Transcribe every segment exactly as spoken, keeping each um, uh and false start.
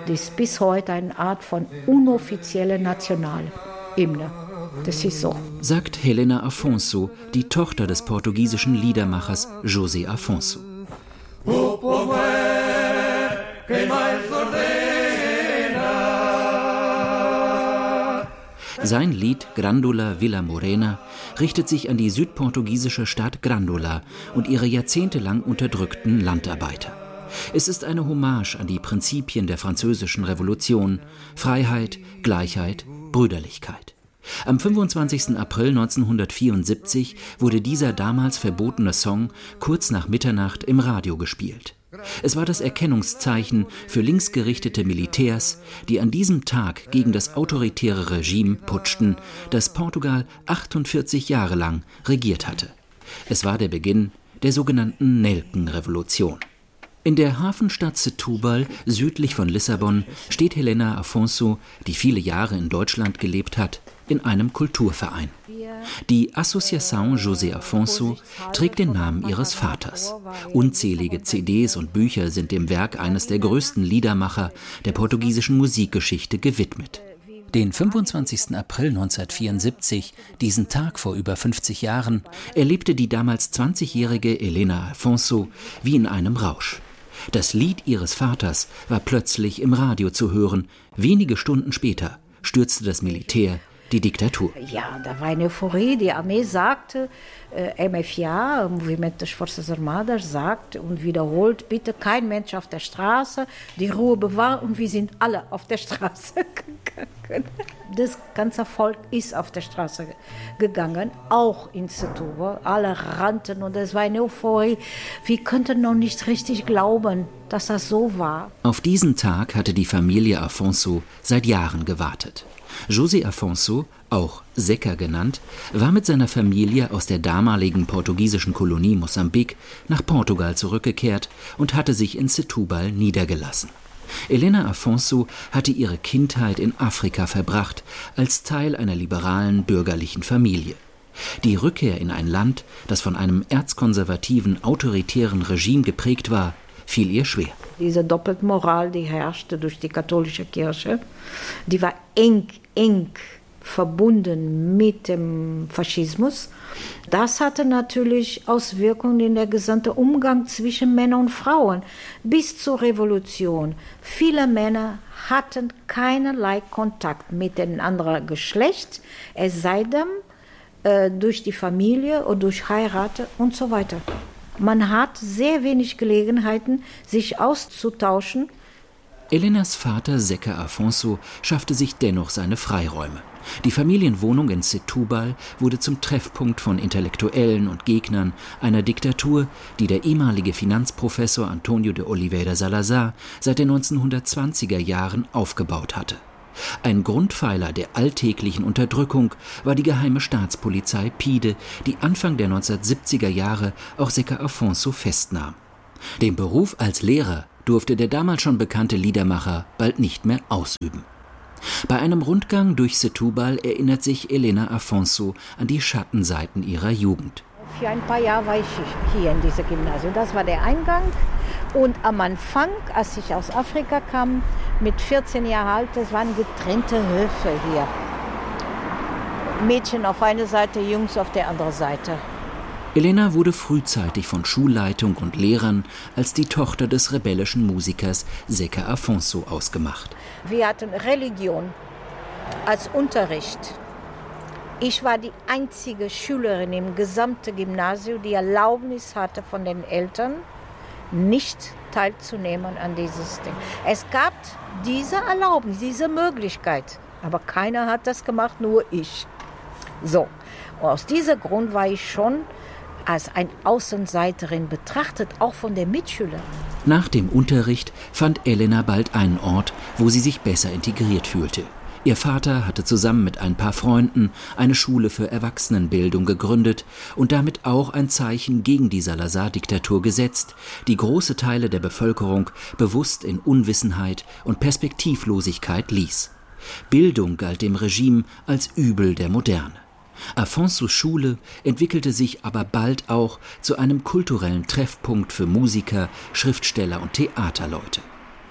Das ist bis heute eine Art von unoffizielle Nationalhymne. Das ist so. Sagt Helena Afonso, die Tochter des portugiesischen Liedermachers José Afonso. Sein Lied Grândola Vila Morena richtet sich an die südportugiesische Stadt Grândola und ihre jahrzehntelang unterdrückten Landarbeiter. Es ist eine Hommage an die Prinzipien der französischen Revolution: Freiheit, Gleichheit, Brüderlichkeit. Am fünfundzwanzigsten April neunzehnhundertvierundsiebzig wurde dieser damals verbotene Song kurz nach Mitternacht im Radio gespielt. Es war das Erkennungszeichen für linksgerichtete Militärs, die an diesem Tag gegen das autoritäre Regime putschten, das Portugal achtundvierzig Jahre lang regiert hatte. Es war der Beginn der sogenannten Nelkenrevolution. In der Hafenstadt Setúbal, südlich von Lissabon, steht Helena Afonso, die viele Jahre in Deutschland gelebt hat, in einem Kulturverein. Die Associação José Afonso trägt den Namen ihres Vaters. Unzählige C Ds und Bücher sind dem Werk eines der größten Liedermacher der portugiesischen Musikgeschichte gewidmet. Den fünfundzwanzigsten April neunzehnhundertvierundsiebzig, diesen Tag vor über fünfzig Jahren, erlebte die damals zwanzigjährige Helena Afonso wie in einem Rausch. Das Lied ihres Vaters war plötzlich im Radio zu hören. Wenige Stunden später stürzte das Militär die Diktatur. Ja, da war eine Euphorie. Die Armee sagte, äh, M F A, Movimento das Forças Armadas, sagt und wiederholt, bitte kein Mensch auf der Straße, die Ruhe bewahren, und wir sind alle auf der Straße gegangen. Das ganze Volk ist auf der Straße gegangen, auch in Setúbal. Alle rannten und es war eine Euphorie. Wir könnten noch nicht richtig glauben, dass das so war. Auf diesen Tag hatte die Familie Afonso seit Jahren gewartet. José Afonso, auch Zeca genannt, war mit seiner Familie aus der damaligen portugiesischen Kolonie Mosambik nach Portugal zurückgekehrt und hatte sich in Setúbal niedergelassen. Helena Afonso hatte ihre Kindheit in Afrika verbracht, als Teil einer liberalen bürgerlichen Familie. Die Rückkehr in ein Land, das von einem erzkonservativen, autoritären Regime geprägt war, fiel ihr schwer. Diese Doppelmoral, die herrschte durch die katholische Kirche, die war eng, eng verbunden mit dem Faschismus. Das hatte natürlich Auswirkungen in der gesamten Umgang zwischen Männern und Frauen bis zur Revolution. Viele Männer hatten keinerlei Kontakt mit dem anderen Geschlecht, es sei denn äh, durch die Familie oder durch Heirat und so weiter. Man hat sehr wenig Gelegenheiten, sich auszutauschen. Helenas Vater Zeca Afonso schaffte sich dennoch seine Freiräume. Die Familienwohnung in Setúbal wurde zum Treffpunkt von Intellektuellen und Gegnern einer Diktatur, die der ehemalige Finanzprofessor Antonio de Oliveira Salazar seit den neunzehnhundertzwanziger Jahren aufgebaut hatte. Ein Grundpfeiler der alltäglichen Unterdrückung war die geheime Staatspolizei PIDE, die Anfang der neunzehnhundertsiebziger Jahre auch Zeca Afonso festnahm. Den Beruf als Lehrer durfte der damals schon bekannte Liedermacher bald nicht mehr ausüben. Bei einem Rundgang durch Setúbal erinnert sich Helena Afonso an die Schattenseiten ihrer Jugend. Für ein paar Jahre war ich hier in diesem Gymnasium. Das war der Eingang. Und am Anfang, als ich aus Afrika kam, mit vierzehn Jahren alt, es waren getrennte Höfe hier. Mädchen auf einer Seite, Jungs auf der anderen Seite. Helena wurde frühzeitig von Schulleitung und Lehrern als die Tochter des rebellischen Musikers Zeca Afonso ausgemacht. Wir hatten Religion als Unterricht. Ich war die einzige Schülerin im gesamten Gymnasium, die Erlaubnis hatte von den Eltern, nicht teilzunehmen an dieses Ding. Es gab diese Erlaubnis, diese Möglichkeit, aber keiner hat das gemacht, nur ich. So, und aus diesem Grund war ich schon als eine Außenseiterin betrachtet, auch von den Mitschülern. Nach dem Unterricht fand Helena bald einen Ort, wo sie sich besser integriert fühlte. Ihr Vater hatte zusammen mit ein paar Freunden eine Schule für Erwachsenenbildung gegründet und damit auch ein Zeichen gegen die Salazar-Diktatur gesetzt, die große Teile der Bevölkerung bewusst in Unwissenheit und Perspektivlosigkeit ließ. Bildung galt dem Regime als Übel der Moderne. Afonsos Schule entwickelte sich aber bald auch zu einem kulturellen Treffpunkt für Musiker, Schriftsteller und Theaterleute.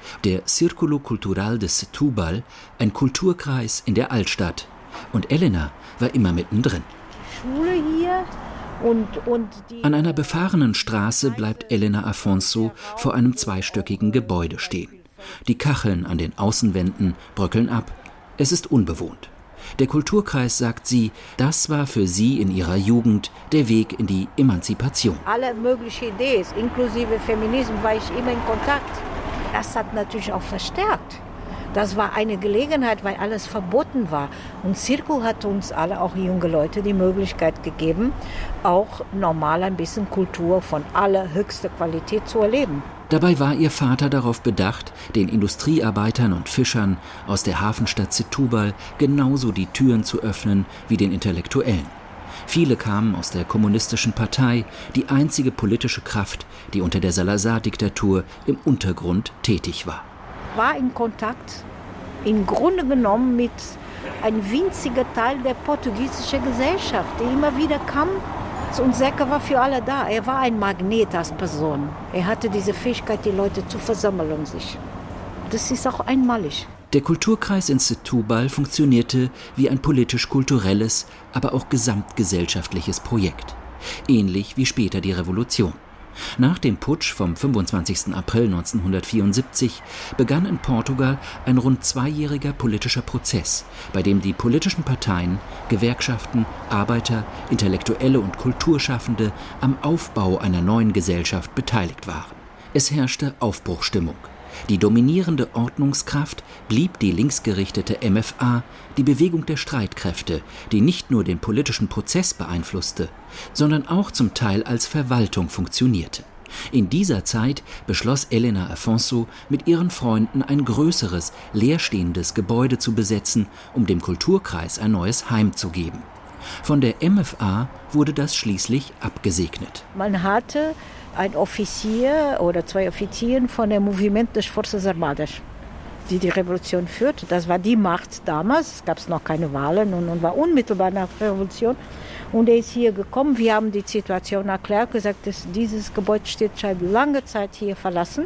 der Círculo Cultural de Setúbal, ein Kulturkreis in der Altstadt. Und Elena war immer mittendrin. Schule hier und, und die An einer befahrenen Straße bleibt Elena Afonso vor einem zweistöckigen Gebäude stehen. Die Kacheln an den Außenwänden bröckeln ab. Es ist unbewohnt. Der Kulturkreis, sagt sie, das war für sie in ihrer Jugend der Weg in die Emanzipation. Alle möglichen Ideen, inklusive Feminismus, war ich immer in Kontakt. Das hat natürlich auch verstärkt. Das war eine Gelegenheit, weil alles verboten war. Und Circo hat uns alle, auch junge Leute, die Möglichkeit gegeben, auch normal ein bisschen Kultur von allerhöchster Qualität zu erleben. Dabei war ihr Vater darauf bedacht, den Industriearbeitern und Fischern aus der Hafenstadt Setúbal genauso die Türen zu öffnen wie den Intellektuellen. Viele kamen aus der kommunistischen Partei, die einzige politische Kraft, die unter der Salazar-Diktatur im Untergrund tätig war. War in Kontakt, im Grunde genommen mit einem winzigen Teil der portugiesischen Gesellschaft, die immer wieder kam. Und Zeca war für alle da. Er war ein Magnet als Person. Er hatte diese Fähigkeit, die Leute zu versammeln um sich. Das ist auch einmalig. Der Kulturkreis in Setúbal funktionierte wie ein politisch-kulturelles, aber auch gesamtgesellschaftliches Projekt. Ähnlich wie später die Revolution. Nach dem Putsch vom fünfundzwanzigsten April neunzehnhundertvierundsiebzig begann in Portugal ein rund zweijähriger politischer Prozess, bei dem die politischen Parteien, Gewerkschaften, Arbeiter, Intellektuelle und Kulturschaffende am Aufbau einer neuen Gesellschaft beteiligt waren. Es herrschte Aufbruchsstimmung. Die dominierende Ordnungskraft blieb die linksgerichtete M F A, die Bewegung der Streitkräfte, die nicht nur den politischen Prozess beeinflusste, sondern auch zum Teil als Verwaltung funktionierte. In dieser Zeit beschloss Elena Afonso, mit ihren Freunden ein größeres, leerstehendes Gebäude zu besetzen, um dem Kulturkreis ein neues Heim zu geben. Von der M F A wurde das schließlich abgesegnet. Man hatte ein Offizier oder zwei Offiziere von dem Movimento das Forças Armadas, die die Revolution führte. Das war die Macht damals, es gab noch keine Wahlen und, und war unmittelbar nach der Revolution. Und er ist hier gekommen, wir haben die Situation erklärt, gesagt, dass dieses Gebäude steht seit langer Zeit hier verlassen.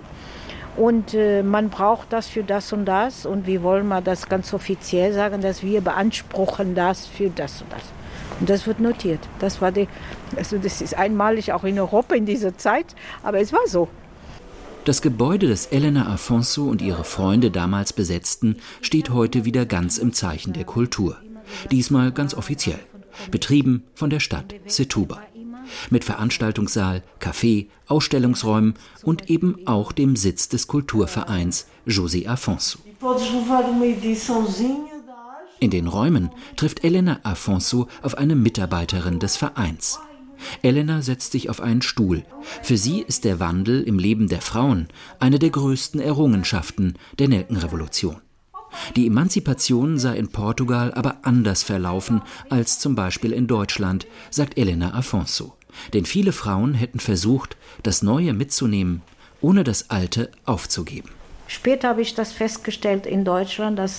Und äh, man braucht das für das und das. Und wir wollen mal das ganz offiziell sagen, dass wir beanspruchen das für das und das. Und das wird notiert. Das war die, also das ist einmalig auch in Europa in dieser Zeit, aber es war so. Das Gebäude, das Elena Afonso und ihre Freunde damals besetzten, steht heute wieder ganz im Zeichen der Kultur. Diesmal ganz offiziell. Betrieben von der Stadt Setúbal. Mit Veranstaltungssaal, Café, Ausstellungsräumen und eben auch dem Sitz des Kulturvereins José Afonso. In den Räumen trifft Elena Afonso auf eine Mitarbeiterin des Vereins. Elena setzt sich auf einen Stuhl. Für sie ist der Wandel im Leben der Frauen eine der größten Errungenschaften der Nelkenrevolution. Die Emanzipation sei in Portugal aber anders verlaufen als zum Beispiel in Deutschland, sagt Elena Afonso. Denn viele Frauen hätten versucht, das Neue mitzunehmen, ohne das Alte aufzugeben. Später habe ich das festgestellt in Deutschland, dass